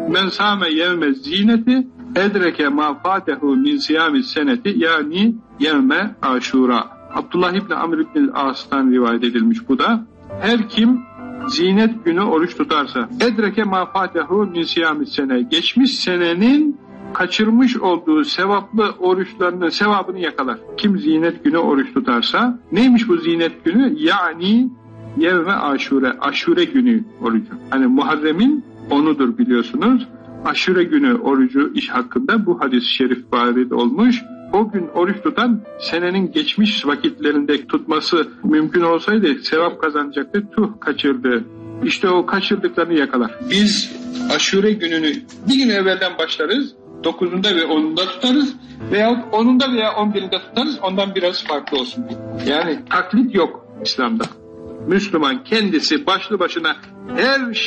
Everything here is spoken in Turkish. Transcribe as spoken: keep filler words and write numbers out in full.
Men sâme yevme zineti edreke ma fâtehu min siyâmis seneti yani yevme aşura. Abdullah İbni Amr İbni As'tan rivayet edilmiş bu da. Her kim zinet günü oruç tutarsa edreke ma fâtehu min siyâmis sene, geçmiş senenin kaçırmış olduğu sevaplı oruçlarının sevabını yakalar. Kim zinet günü oruç tutarsa, neymiş bu zinet günü? Yani yevme aşure, aşure günü orucu. Hani Muharrem'in onudur biliyorsunuz. Aşure günü orucu iş hakkında bu hadis-i şerif varid olmuş. O gün oruç tutan senenin geçmiş vakitlerinde tutması mümkün olsaydı sevap kazanacaktı. Tuh kaçırdı. İşte o kaçırdıklarını yakalar. Biz aşure gününü bir gün evvelden başlarız. dokuzunda ve onunda tutarız. Veya onunda veya on birinde tutarız. Ondan biraz farklı olsun. Yani taklit yok İslam'da. Müslüman kendisi başlı başına her